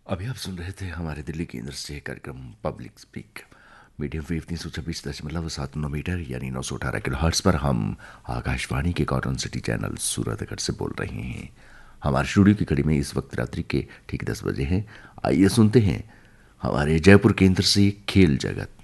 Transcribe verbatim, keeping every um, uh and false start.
अभी आप सुन रहे थे हमारे दिल्ली केंद्र से कार्यक्रम पब्लिक स्पीक। मीडियम वेव तीन सौ छब्बीस दशमलव सात नौ मीटर यानी नौ सौ अठारह किलो हर्ट्स पर हम आकाशवाणी के कॉटन सिटी चैनल सूरतगढ़ से बोल रहे हैं। हमारे स्टूडियो की कड़ी में इस वक्त रात्रि के ठीक दस बजे हैं। आइए सुनते हैं हमारे जयपुर केंद्र से खेल जगत।